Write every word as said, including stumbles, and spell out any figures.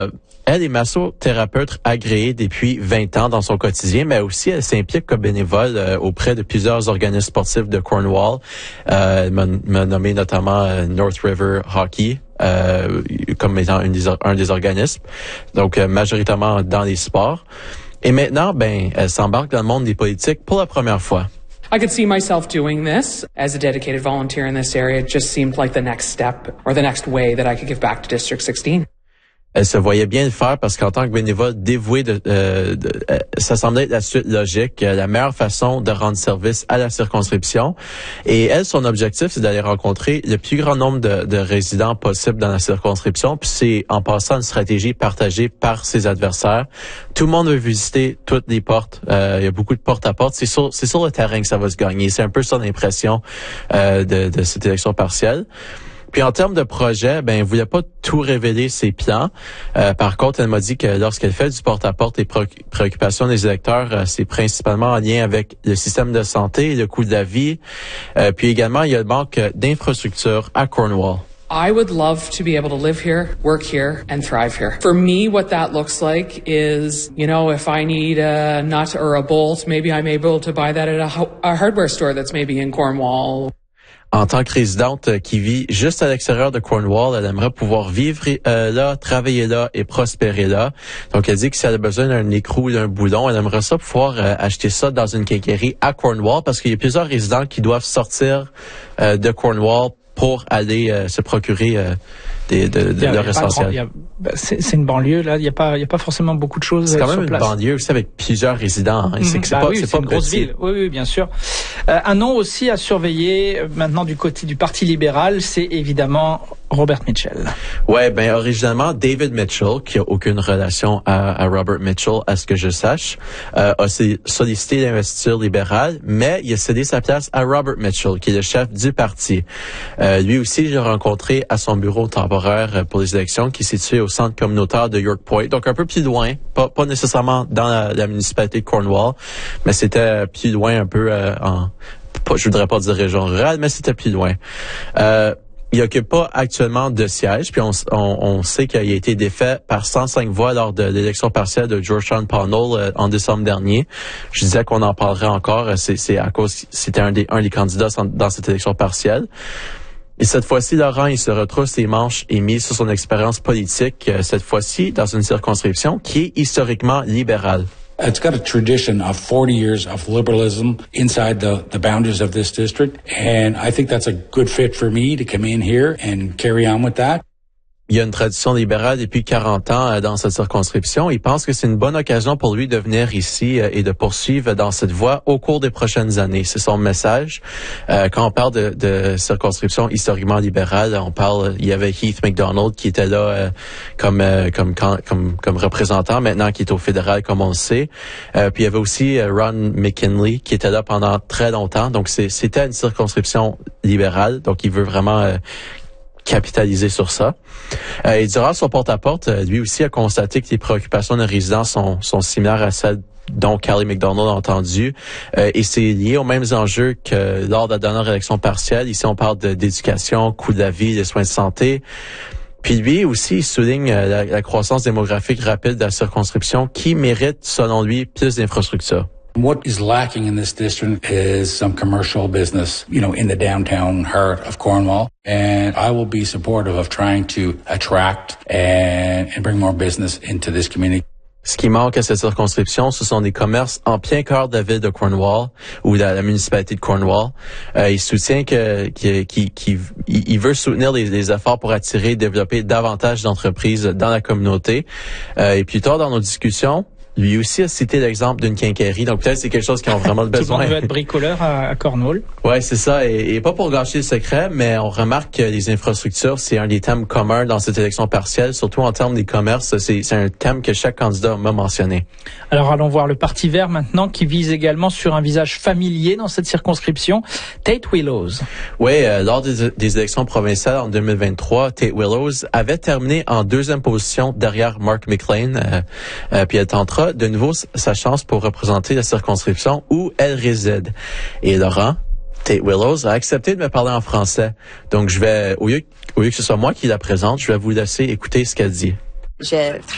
Elle est massothérapeute agréée depuis vingt ans dans son quotidien, mais aussi elle s'implique comme bénévole euh, auprès de plusieurs organismes sportifs de Cornwall. Euh, elle m'a, m'a nommé notamment euh, North River Hockey euh, comme étant une des, un des organismes, donc euh, majoritairement dans les sports. Et maintenant, ben, elle s'embarque dans le monde des politiques pour la première fois. I could see myself doing this as a dedicated volunteer in this area. It just seemed like the next step or the next way that I could give back to District sixteen. Elle se voyait bien le faire parce qu'en tant que bénévole dévoué, de, euh, de, euh, ça semblait être la suite logique, euh, la meilleure façon de rendre service à la circonscription. Et elle, son objectif, c'est d'aller rencontrer le plus grand nombre de, de résidents possible dans la circonscription. Puis c'est en passant une stratégie partagée par ses adversaires. Tout le monde veut visiter toutes les portes. Euh, il y a beaucoup de porte-à-porte. C'est sur, c'est sur le terrain que ça va se gagner. C'est un peu son impression euh, de, de cette élection partielle. Puis en termes de projet, ben, elle voulait pas tout révéler ses plans. Euh, par contre, elle m'a dit que lorsqu'elle fait du porte-à-porte, les pré- préoccupations des électeurs, euh, c'est principalement en lien avec le système de santé, le coût de la vie. Euh, puis également, il y a le manque d'infrastructures à Cornwall. I would love to be able to live here, work here, and thrive here. For me, what that looks like is, you know, if I need a nut or a bolt, maybe I'm able to buy that at a, ho- a hardware store that's maybe in Cornwall. En tant que résidente qui vit juste à l'extérieur de Cornwall, elle aimerait pouvoir vivre euh, là, travailler là et prospérer là. Donc, elle dit que si elle a besoin d'un écrou ou d'un boulon, elle aimerait ça pouvoir euh, acheter ça dans une quincaillerie à Cornwall parce qu'il y a plusieurs résidents qui doivent sortir euh, de Cornwall pour aller euh, se procurer euh, des, de, de leur essentiel. C'est, c'est une banlieue, là. Il n'y a pas, il y a pas forcément beaucoup de choses. C'est quand même sur une place. banlieue aussi avec plusieurs résidents. Hein. Mmh, c'est, c'est bah pas, oui, c'est, c'est pas une grosse petit. ville. Oui, oui, bien sûr. Euh, un nom aussi à surveiller maintenant du côté du Parti libéral, c'est évidemment Robert Mitchell. Ouais, ben originalement David Mitchell, qui a aucune relation à, à Robert Mitchell, à ce que je sache, euh, a sollicité l'investiture libérale, mais il a cédé sa place à Robert Mitchell, qui est le chef du parti. Euh, lui aussi, j'ai rencontré à son bureau temporaire pour les élections, qui est situé au centre communautaire de York Point, donc un peu plus loin, pas, pas nécessairement dans la, la municipalité de Cornwall, mais c'était plus loin un peu euh, en, pas, je voudrais pas dire région rurale, mais c'était plus loin. Euh, Il n'occupe pas actuellement de siège, puis on, on, on sait qu'il a été défait par cent cinq voix lors de l'élection partielle de Georgetown Pownall euh, en décembre dernier. Je disais qu'on en parlerait encore, c'est, c'est à cause c'était un des, un des candidats dans cette élection partielle. Et cette fois-ci, Laurent, il se retrousse les manches et mise sur son expérience politique, euh, cette fois-ci dans une circonscription qui est historiquement libérale. It's got a tradition of forty years of liberalism inside the, the boundaries of this district, and I think that's a good fit for me to come in here and carry on with that. Il y a une tradition libérale depuis quarante ans dans cette circonscription. Il pense que c'est une bonne occasion pour lui de venir ici et de poursuivre dans cette voie au cours des prochaines années. C'est son message. Euh, quand on parle de, de circonscription historiquement libérale, on parle, il y avait Heath MacDonald qui était là euh, comme, euh, comme, comme, comme représentant, maintenant qui est au fédéral, comme on le sait. Euh, puis il y avait aussi Ron McKinley qui était là pendant très longtemps. Donc c'est, c'était une circonscription libérale. Donc il veut vraiment euh, capitaliser sur ça. Euh, et durant son porte-à-porte, lui aussi a constaté que les préoccupations des résidents sont, sont similaires à celles dont Callie MacDonald a entendu. Euh, et c'est lié aux mêmes enjeux que lors de la dernière élection partielle. Ici, on parle de, d'éducation, coût de la vie, des soins de santé. Puis lui aussi, il souligne la, la croissance démographique rapide de la circonscription qui mérite, selon lui, plus d'infrastructures. What is lacking in this district is some commercial business, you know, in the downtown heart of Cornwall. And I will be supportive of trying to attract and, and bring more business into this community. Ce qui manque à cette circonscription, ce sont des commerces en plein cœur de la ville de Cornwall ou de la, la municipalité de Cornwall. Euh, il soutient que, que, qu'il, qu'il, il veut soutenir les, les efforts pour attirer et développer davantage d'entreprises dans la communauté. Euh, et plus tard dans nos discussions, lui aussi a cité l'exemple d'une quincaillerie, donc peut-être c'est quelque chose qu'ils ont vraiment besoin. Tout le monde veut être bricoleur à, à Cornwall. Ouais, c'est ça, et, et pas pour gâcher le secret, mais on remarque que les infrastructures, c'est un des thèmes communs dans cette élection partielle, surtout en termes des commerces, c'est, c'est un thème que chaque candidat m'a mentionné. Alors allons voir le Parti vert maintenant, qui vise également sur un visage familier dans cette circonscription, Tate Willows. Oui, euh, lors des, des élections provinciales en deux mille vingt-trois, Tate Willows avait terminé en deuxième position derrière Mark McLean, euh, euh, puis elle tentera de nouveau sa chance pour représenter la circonscription où elle réside. Et Laurent, Tate Willows a accepté de me parler en français. Donc je vais, au lieu, au lieu que ce soit moi qui la présente, je vais vous laisser écouter ce qu'elle dit. J'ai